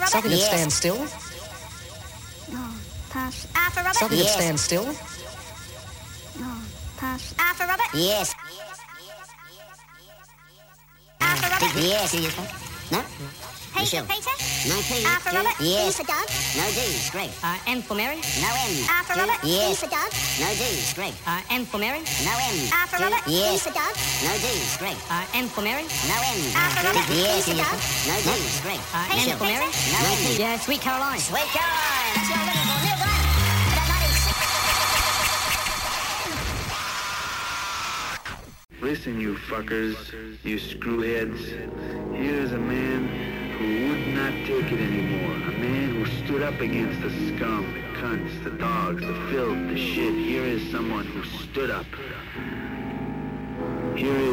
Something that Yes. stands still. No, pass. R for Robert. Something Yes. that stands still. No, pass. R for Robert. Yes. R for Robert. Yes. No? P Michelle. for Peter. No P. R for Robert. Yes. D for Doug. No D. Greg. M for Mary. No M. R for Robert. D Yes. for Doug. No D. Greg. M for Mary. No M. R for Robert. D Yes. for Doug. No D. Greg. M for Mary. No M. R for Robert. Yes. D for Doug. No D. Greg. M for Mary. No M. Yeah, Sweet Caroline. Sweet Caroline. That's what I'm looking for. Neil Glenn. About 96. Listen, you fuckers, you screwheads. Here's a man who would not take it anymore. A man who stood up against the scum, the cunts, the dogs, the filth, the shit. Here is someone who stood up. Here is